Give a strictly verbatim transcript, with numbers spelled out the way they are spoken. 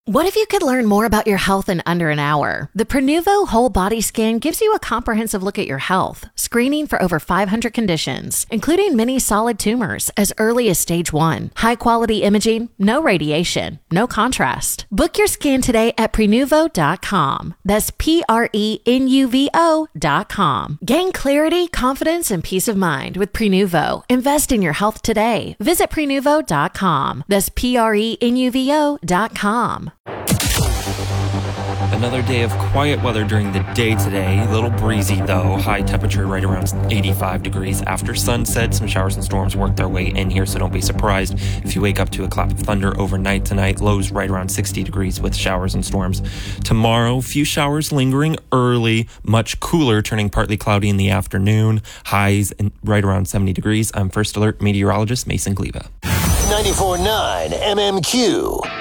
What if you could learn more about your health in under an hour? The Prenuvo Whole Body Scan gives you a comprehensive look at your health, screening for over five hundred conditions, including many solid tumors as early as stage one. High-quality imaging, no radiation, no contrast. Book your scan today at Prenuvo dot com. That's P R E N U V O dot com. Gain clarity, confidence, and peace of mind with Prenuvo. Invest in your health today. Visit Prenuvo dot com. That's P R E N U V O dot com. Another day of quiet weather during the day today. A little breezy though. High temperature right around eighty-five degrees. After sunset, some showers and storms work their way in here, so don't be surprised if you wake up to a clap of thunder overnight tonight. Lows right around sixty degrees with showers and storms. Tomorrow, few showers lingering early, much cooler, turning partly cloudy in the afternoon. Highs in right around seventy degrees. I'm First Alert meteorologist Mason Gleba. ninety-four point nine M M Q.